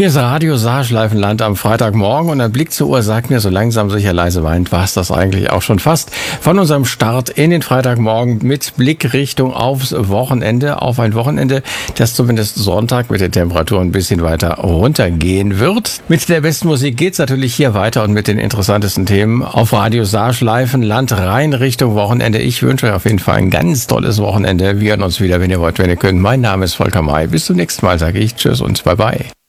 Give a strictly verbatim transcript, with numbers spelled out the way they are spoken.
Hier ist Radio Saarschleifenland am Freitagmorgen und ein Blick zur Uhr sagt mir, so langsam sicher leise weint, war es das eigentlich auch schon fast von unserem Start in den Freitagmorgen mit Blickrichtung aufs Wochenende, auf ein Wochenende, das zumindest Sonntag mit den Temperaturen ein bisschen weiter runtergehen wird. Mit der besten Musik geht's natürlich hier weiter und mit den interessantesten Themen auf Radio Saarschleifenland rein Richtung Wochenende. Ich wünsche euch auf jeden Fall ein ganz tolles Wochenende. Wir hören uns wieder, wenn ihr wollt, wenn ihr könnt. Mein Name ist Volker May. Bis zum nächsten Mal sage ich Tschüss und Bye Bye.